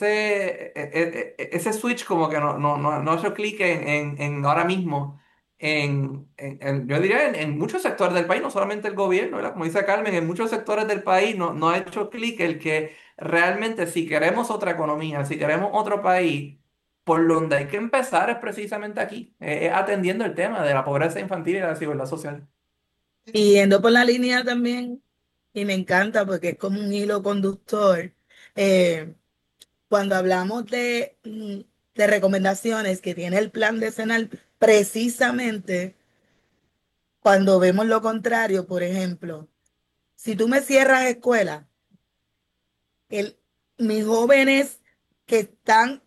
ese switch como que no ha hecho clic en ahora mismo, yo diría en muchos sectores del país, no solamente el gobierno, ¿verdad? Como dice Carmen, en muchos sectores del país no ha hecho clic el que realmente si queremos otra economía, si queremos otro país, por donde hay que empezar es precisamente aquí, atendiendo el tema de la pobreza infantil y la desigualdad social. Y yendo por la línea también, y me encanta porque es como un hilo conductor, cuando hablamos de recomendaciones que tiene el plan decenal, precisamente cuando vemos lo contrario, por ejemplo, si tú me cierras escuela, el, mis jóvenes que están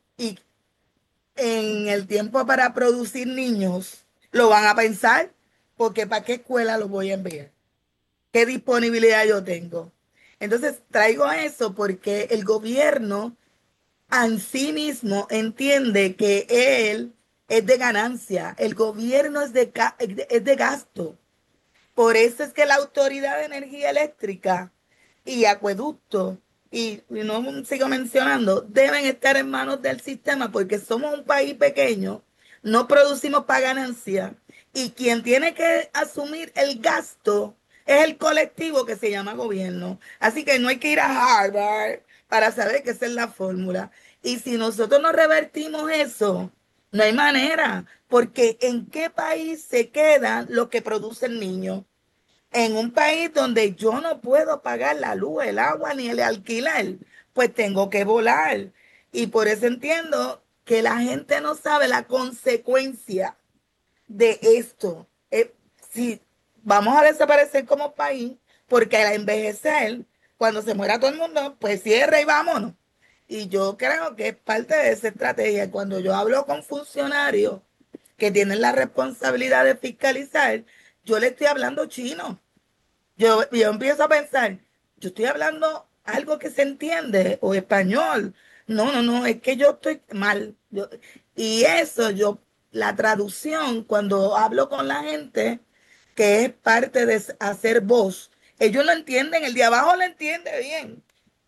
en el tiempo para producir niños, lo van a pensar, porque ¿para qué escuela los voy a enviar? ¿Qué disponibilidad yo tengo? Entonces, traigo eso porque el gobierno en sí mismo entiende que él es de ganancia, el gobierno es de gasto. Por eso es que la Autoridad de Energía Eléctrica y Acueducto, y no sigo mencionando, deben estar en manos del sistema porque somos un país pequeño, no producimos para ganancia y quien tiene que asumir el gasto es el colectivo que se llama gobierno. Así que no hay que ir a Harvard para saber que esa es la fórmula. Y si nosotros no revertimos eso, no hay manera, porque ¿en qué país se quedan lo que produce el niño? En un país donde yo no puedo pagar la luz, el agua ni el alquiler, pues tengo que volar. Y por eso entiendo que la gente no sabe la consecuencia de esto. Si vamos a desaparecer como país, porque al envejecer, cuando se muera todo el mundo, pues cierra y vámonos. Y yo creo que es parte de esa estrategia. Cuando yo hablo con funcionarios que tienen la responsabilidad de fiscalizar, yo le estoy hablando chino. Yo empiezo a pensar, yo estoy hablando algo que se entiende o español. No, es que yo estoy mal. Y eso, la traducción, cuando hablo con la gente, que es parte de hacer voz, ellos lo entienden, el de abajo lo entiende bien,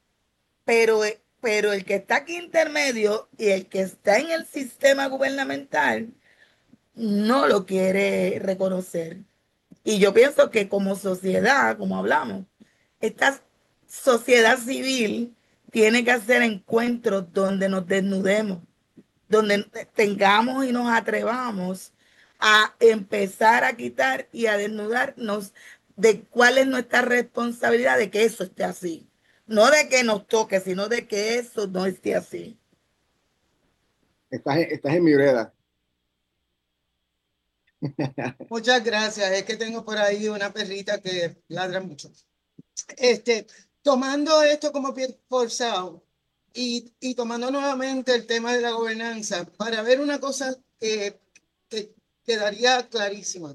pero el que está aquí intermedio y el que está en el sistema gubernamental no lo quiere reconocer. Y yo pienso que como sociedad, como hablamos, esta sociedad civil tiene que hacer encuentros donde nos desnudemos, donde tengamos y nos atrevamos a empezar a quitar y a desnudarnos de cuál es nuestra responsabilidad de que eso esté así. No de que nos toque, sino de que eso no esté así. Estás en mi vereda. Muchas gracias. Es que tengo por ahí una perrita que ladra mucho. Tomando esto como pie forzado y tomando nuevamente el tema de la gobernanza, para ver una cosa que quedaría clarísima.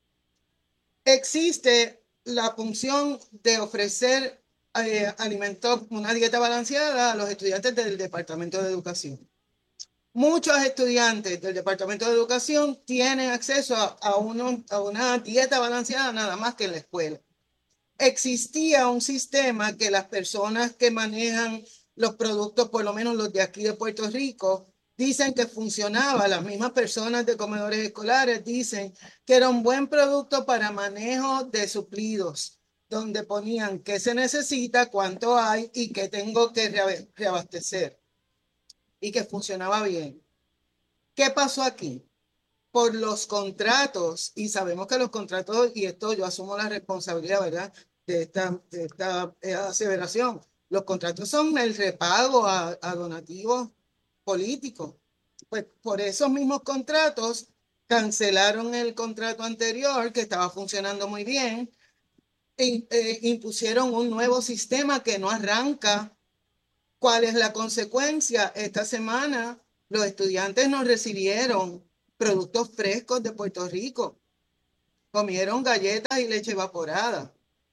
Existe la función de ofrecer alimentos, una dieta balanceada a los estudiantes del Departamento de Educación. Muchos estudiantes del Departamento de Educación tienen acceso a una dieta balanceada nada más que en la escuela. Existía un sistema que las personas que manejan los productos, por lo menos los de aquí de Puerto Rico, dicen que funcionaba. Las mismas personas de comedores escolares dicen que era un buen producto para manejo de suplidos. donde ponían qué se necesita, cuánto hay y qué tengo que reabastecer, y que funcionaba bien. ¿Qué pasó aquí? Por los contratos, y sabemos que los contratos, y esto yo asumo la responsabilidad, ¿verdad?, de esta aseveración. Los contratos son el repago a donativos políticos. Pues por esos mismos contratos cancelaron el contrato anterior que estaba funcionando muy bien e impusieron un nuevo sistema que no arranca. ¿Cuál es la consecuencia? Esta semana los estudiantes no recibieron productos frescos de Puerto Rico. Comieron galletas y leche evaporada.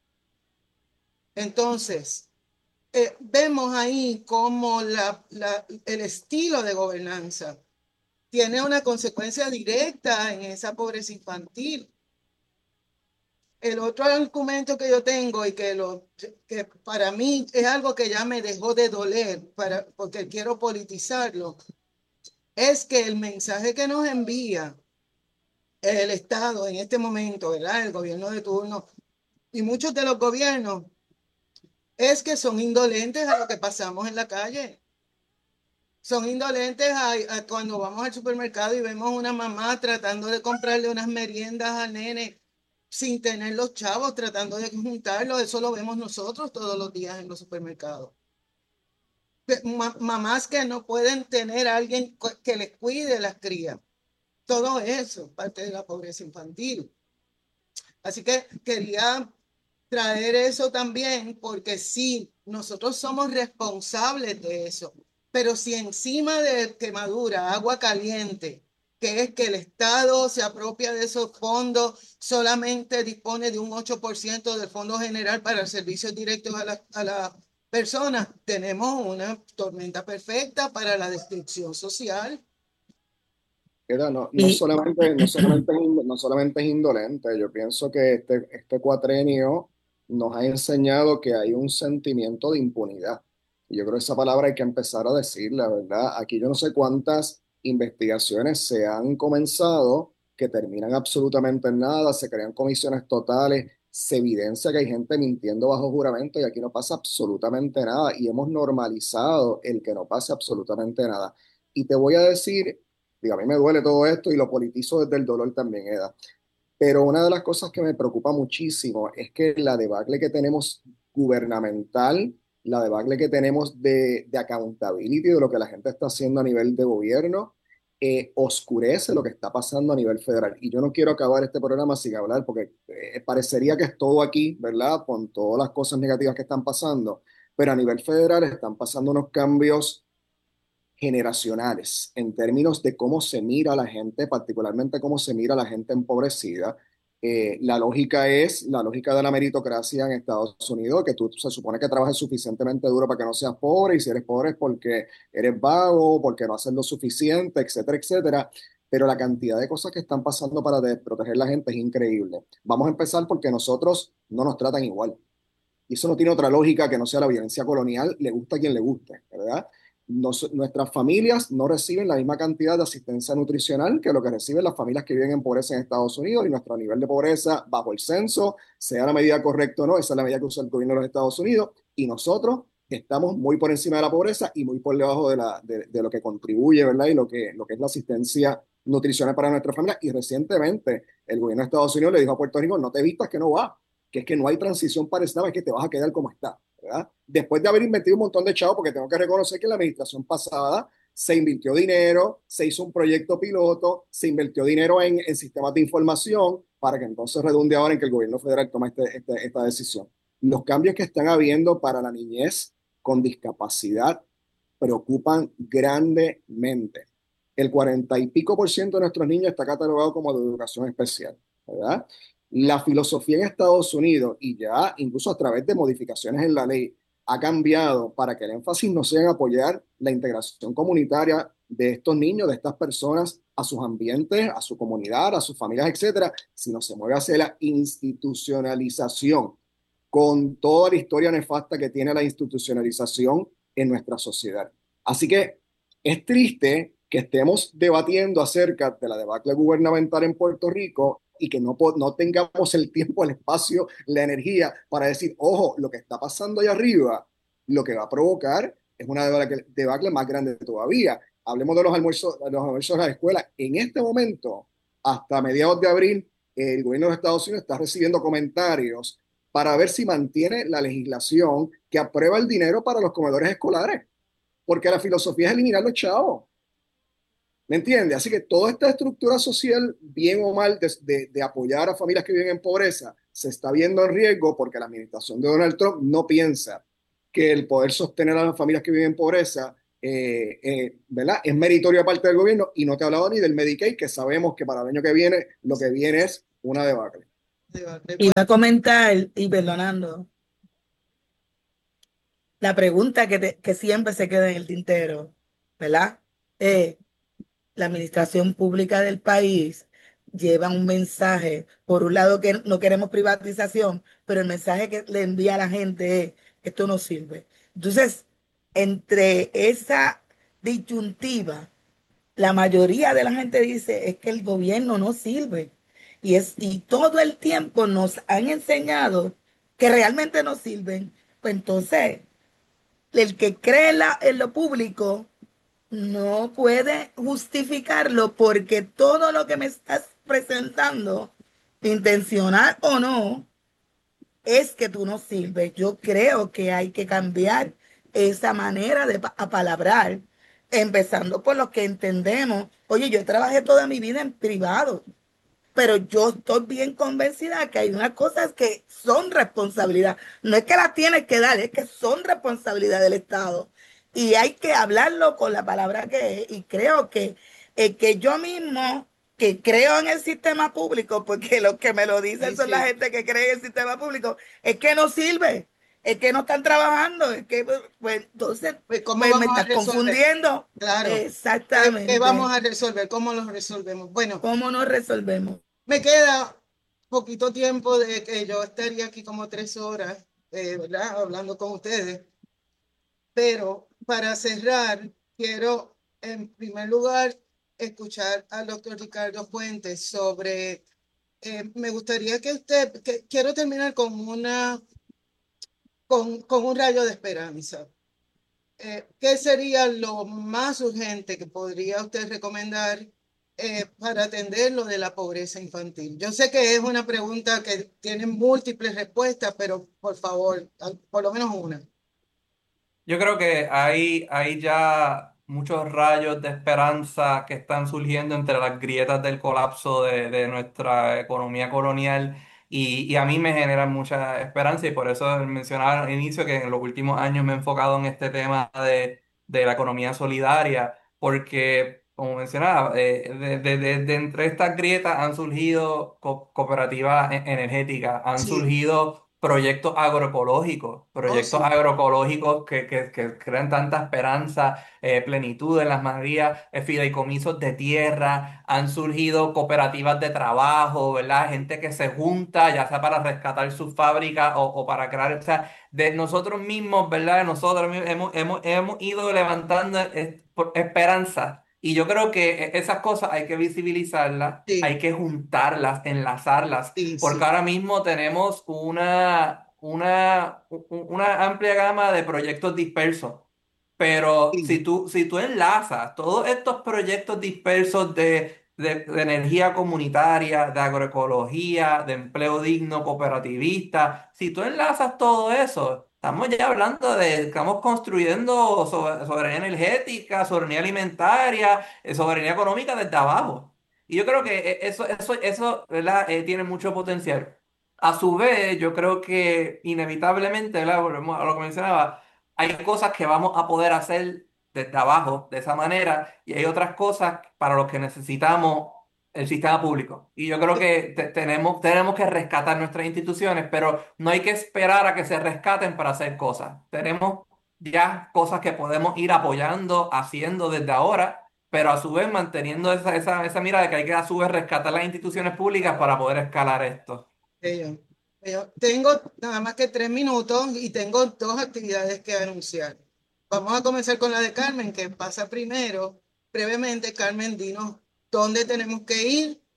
Entonces, vemos ahí cómo el estilo de gobernanza tiene una consecuencia directa en esa pobreza infantil. El otro argumento que yo tengo y que para mí es algo que ya me dejó de doler porque quiero politizarlo, es que el mensaje que nos envía el Estado en este momento, ¿verdad?, el gobierno de turno y muchos de los gobiernos, es que son indolentes a lo que pasamos en la calle. Son indolentes a cuando vamos al supermercado y vemos una mamá tratando de comprarle unas meriendas al nene sin tener los chavos, tratando de juntarlos. Eso lo vemos nosotros todos los días en los supermercados. Mamás que no pueden tener a alguien que les cuide las crías. Todo eso, parte de la pobreza infantil. Así que quería traer eso también, porque sí, nosotros somos responsables de eso. Pero si encima de quemadura, agua caliente, que es que el Estado se apropia de esos fondos, solamente dispone de un 8% del Fondo General para servicios directos a la personas, tenemos una tormenta perfecta para la destrucción social. No Y solamente es indolente. Yo pienso que este cuatrenio nos ha enseñado que hay un sentimiento de impunidad. Y yo creo que esa palabra hay que empezar a decirla, ¿verdad? Aquí yo no sé cuántas investigaciones se han comenzado que terminan absolutamente en nada, se crean comisiones totales, se evidencia que hay gente mintiendo bajo juramento y aquí no pasa absolutamente nada. Y hemos normalizado el que no pase absolutamente nada. Y te voy a decir, digo, a mí me duele todo esto y lo politizo desde el dolor también, Eda. Pero una de las cosas que me preocupa muchísimo es que la debacle que tenemos gubernamental, la debacle que tenemos de accountability, de lo que la gente está haciendo a nivel de gobierno, oscurece lo que está pasando a nivel federal. Y yo no quiero acabar este programa sin hablar, porque parecería que es todo aquí, ¿verdad? Con todas las cosas negativas que están pasando, pero a nivel federal están pasando unos cambios generacionales en términos de cómo se mira a la gente, particularmente cómo se mira a la gente empobrecida. La lógica es la lógica de la meritocracia en Estados Unidos, que tú se supone que trabajes suficientemente duro para que no seas pobre, y si eres pobre es porque eres vago, porque no haces lo suficiente, etcétera, etcétera. Pero la cantidad de cosas que están pasando para proteger a la gente es increíble. Vamos a empezar porque nosotros no nos tratan igual. Y eso no tiene otra lógica que no sea la violencia colonial, le gusta a quien le guste, ¿verdad? Nuestras familias no reciben la misma cantidad de asistencia nutricional que lo que reciben las familias que viven en pobreza en Estados Unidos, y nuestro nivel de pobreza bajo el censo, sea la medida correcta o no, esa es la medida que usa el gobierno de los Estados Unidos, y nosotros estamos muy por encima de la pobreza y muy por debajo de lo que contribuye, ¿verdad? Y lo que es la asistencia nutricional para nuestra familia. Y recientemente el gobierno de Estados Unidos le dijo a Puerto Rico: no te vistas que no va, que es que no hay transición para esta, es que te vas a quedar como está, ¿verdad? Después de haber invertido un montón de chavos, porque tengo que reconocer que en la administración pasada se invirtió dinero, se hizo un proyecto piloto, se invirtió dinero en sistemas de información para que entonces redunde ahora en que el gobierno federal tome esta decisión. Los cambios que están habiendo para la niñez con discapacidad preocupan grandemente. El 40% de nuestros niños está catalogado como de educación especial, ¿verdad? La filosofía en Estados Unidos, y ya incluso a través de modificaciones en la ley, ha cambiado para que el énfasis no sea en apoyar la integración comunitaria de estos niños, de estas personas, a sus ambientes, a su comunidad, a sus familias, etcétera, sino se mueve hacia la institucionalización, con toda la historia nefasta que tiene la institucionalización en nuestra sociedad. Así que es triste que estemos debatiendo acerca de la debacle gubernamental en Puerto Rico y que no tengamos el tiempo, el espacio, la energía para decir, ojo, lo que está pasando allá arriba, lo que va a provocar es una debacle más grande todavía. Hablemos de los almuerzos a la escuela. En este momento, hasta mediados de abril, el gobierno de Estados Unidos está recibiendo comentarios para ver si mantiene la legislación que aprueba el dinero para los comedores escolares, porque la filosofía es eliminar los chavos. ¿Me entiendes? Así que toda esta estructura social, bien o mal, de apoyar a familias que viven en pobreza, se está viendo en riesgo porque la administración de Donald Trump no piensa que el poder sostener a las familias que viven en pobreza ¿verdad? Es meritorio aparte del gobierno, y no te he hablado ni del Medicaid, que sabemos que para el año que viene lo que viene es una debacle. Iba a comentar, y perdonando, la pregunta que siempre se queda en el tintero, ¿verdad? La administración pública del país lleva un mensaje, por un lado que no queremos privatización, pero el mensaje que le envía a la gente es, esto no sirve. Entonces, entre esa disyuntiva, la mayoría de la gente dice es que el gobierno no sirve. Y todo el tiempo nos han enseñado que realmente no sirven. Pues entonces, el que cree en lo público no puede justificarlo, porque todo lo que me estás presentando, intencional o no, es que tú no sirves. Yo creo que hay que cambiar esa manera de apalabrar, empezando por lo que entendemos. Oye, yo trabajé toda mi vida en privado, pero yo estoy bien convencida que hay unas cosas que son responsabilidad. No es que las tienes que dar, es que son responsabilidad del Estado. Y hay que hablarlo con la palabra que es. Y creo que yo mismo, que creo en el sistema público, porque los que me lo dicen Sí, son sí. la gente que cree en el sistema público, es que no sirve, es que no están trabajando, es que, pues entonces, Pues, ¿cómo pues, me vamos a estás resolver? confundiendo. Claro. Exactamente. ¿Qué vamos a resolver? ¿Cómo lo resolvemos? Bueno, ¿Cómo nos resolvemos? me queda poquito tiempo de que yo estaría aquí como 3 horas, ¿verdad? Hablando con ustedes. Pero para cerrar, quiero en primer lugar escuchar al doctor Ricardo Fuentes sobre, me gustaría quiero terminar con un rayo de esperanza. ¿Qué sería lo más urgente que podría usted recomendar para atender lo de la pobreza infantil? Yo sé que es una pregunta que tiene múltiples respuestas, pero por favor, por lo menos una. Yo creo que hay ya muchos rayos de esperanza que están surgiendo entre las grietas del colapso de nuestra economía colonial, y a mí me generan mucha esperanza, y por eso mencionaba al inicio que en los últimos años me he enfocado en este tema de la economía solidaria, porque como mencionaba, de entre estas grietas han surgido cooperativas energéticas, han Sí. surgido proyectos sí. agroecológicos que crean tanta esperanza, plenitud en las mayorías, fideicomisos de tierra, han surgido cooperativas de trabajo, ¿verdad? Gente que se junta, ya sea para rescatar sus fábricas o para crear, o sea, de nosotros mismos, ¿verdad? Nosotros mismos hemos ido levantando esperanza. Y yo creo que esas cosas hay que visibilizarlas, Sí. hay que juntarlas, enlazarlas, Sí, porque sí. ahora mismo tenemos una amplia gama de proyectos dispersos. Pero Sí. si tú enlazas todos estos proyectos dispersos de energía comunitaria, de agroecología, de empleo digno, cooperativista, si tú enlazas todo eso, estamos ya hablando estamos construyendo soberanía energética, soberanía alimentaria, soberanía económica desde abajo. Y yo creo que eso, ¿verdad? Tiene mucho potencial. A su vez, yo creo que inevitablemente, ¿verdad? Volvemos a lo que mencionaba, hay cosas que vamos a poder hacer desde abajo de esa manera, y hay otras cosas para las que necesitamos el sistema público. Y yo creo que tenemos que rescatar nuestras instituciones, pero no hay que esperar a que se rescaten para hacer cosas. Tenemos ya cosas que podemos ir apoyando, haciendo desde ahora, pero a su vez manteniendo esa mira de que hay que a su vez rescatar las instituciones públicas para poder escalar esto. Bello, bello. Tengo nada más que 3 minutos y tengo 2 actividades que anunciar. Vamos a comenzar con la de Carmen, que pasa primero. Brevemente, Carmen, dinos dónde tenemos que ir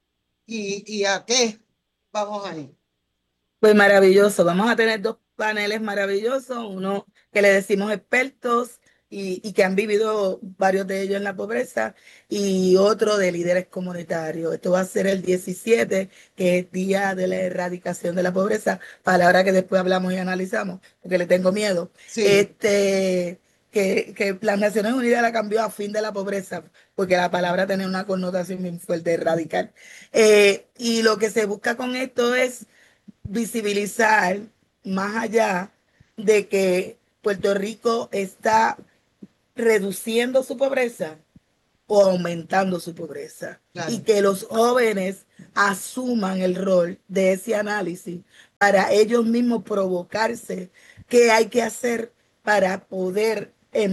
y a qué vamos a ir. Pues maravilloso, vamos a tener dos paneles maravillosos, uno que le decimos expertos y que han vivido varios de ellos en la pobreza, y otro de líderes comunitarios. Esto va a ser el 17, que es Día de la Erradicación de la Pobreza, palabra que después hablamos y analizamos, porque le tengo miedo. Sí, Que las Naciones Unidas la cambió a fin de la pobreza, porque la palabra tiene una connotación bien fuerte, radical. Y lo que se busca con esto es visibilizar más allá de que Puerto Rico está reduciendo su pobreza o aumentando su pobreza, claro. y que los jóvenes asuman el rol de ese análisis para ellos mismos provocarse qué hay que hacer para poder,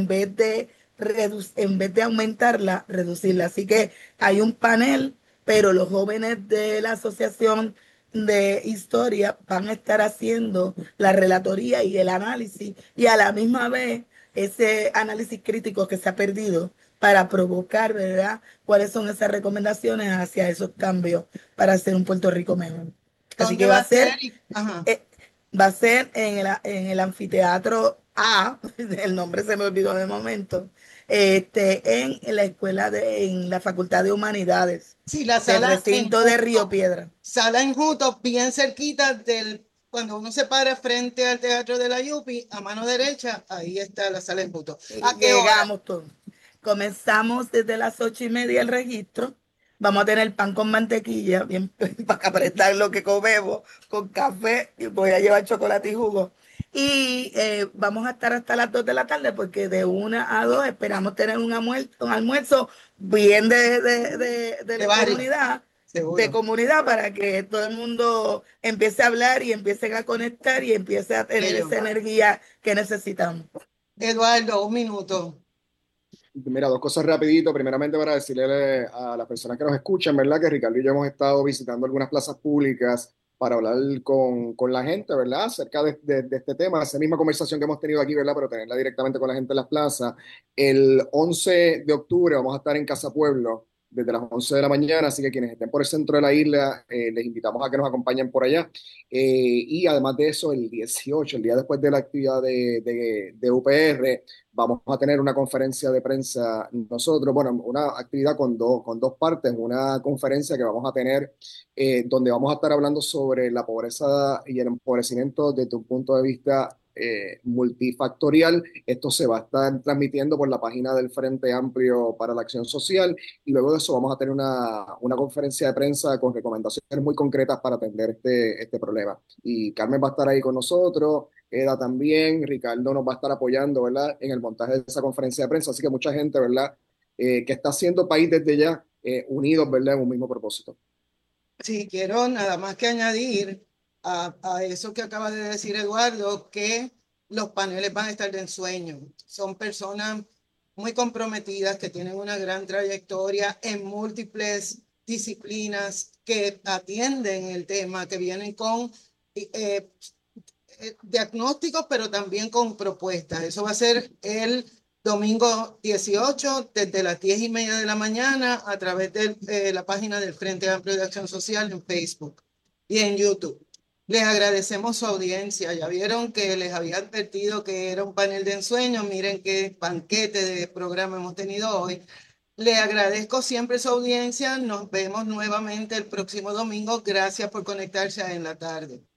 en vez de aumentarla, reducirla. Así que hay un panel, pero los jóvenes de la asociación de historia van a estar haciendo la relatoría y el análisis, y a la misma vez ese análisis crítico que se ha perdido, para provocar, ¿verdad?, cuáles son esas recomendaciones hacia esos cambios para hacer un Puerto Rico mejor. Así que ¿Dónde va a ser? Ajá. Va a ser en el anfiteatro A, el nombre se me olvidó de momento, en la en la Facultad de Humanidades, Sí, la del sala recinto de Río Piedra. Sala Enjuto, bien cerquita cuando uno se para frente al Teatro de la Yupi, a mano derecha, ahí está la sala Enjuto. ¿A qué hora? Llegamos todos. Comenzamos desde las 8:30 el registro. Vamos a tener pan con mantequilla, bien para apretar lo que comemos, con café, y voy a llevar chocolate y jugo. Y vamos a estar hasta las 2 de la tarde, porque de 1 a 2 esperamos tener un almuerzo bien de la barrio, comunidad, seguro. de comunidad, para que todo el mundo empiece a hablar y empiece a conectar y empiece a tener esa energía que necesitamos. Eduardo, 1 minuto. Mira, dos cosas rapidito. Primeramente, para decirle a las personas que nos escuchan, ¿verdad? Que Ricardo y yo hemos estado visitando algunas plazas públicas para hablar con la gente, ¿verdad? Acerca de este tema, esa misma conversación que hemos tenido aquí, ¿verdad? Pero tenerla directamente con la gente en las plazas. El 11 de octubre vamos a estar en Casa Pueblo desde las 11 de la mañana, así que quienes estén por el centro de la isla, les invitamos a que nos acompañen por allá. Y además de eso, el 18, el día después de la actividad de UPR, vamos a tener una conferencia de prensa nosotros, bueno, una actividad con dos partes, una conferencia que vamos a tener donde vamos a estar hablando sobre la pobreza y el empobrecimiento desde un punto de vista multifactorial. Esto se va a estar transmitiendo por la página del Frente Amplio para la Acción Social, y luego de eso vamos a tener una conferencia de prensa con recomendaciones muy concretas para atender este problema. Y Carmen va a estar ahí con nosotros, Eda también, Ricardo nos va a estar apoyando, ¿verdad?, en el montaje de esa conferencia de prensa. Así que mucha gente, ¿verdad?, que está haciendo país desde ya, unidos, ¿verdad?, en un mismo propósito. Sí, quiero nada más que añadir a eso que acaba de decir Eduardo, que los paneles van a estar de ensueño. Son personas muy comprometidas que tienen una gran trayectoria en múltiples disciplinas, que atienden el tema, que vienen con diagnósticos, pero también con propuestas. Eso va a ser el domingo 18, desde las 10:30 de la mañana, a través de la página del Frente Amplio de Acción Social en Facebook y en YouTube. Les agradecemos su audiencia. Ya vieron que les había advertido que era un panel de ensueño. Miren qué banquete de programa hemos tenido hoy. Le agradezco siempre su audiencia. Nos vemos nuevamente el próximo domingo. Gracias por conectarse a En la Tarde.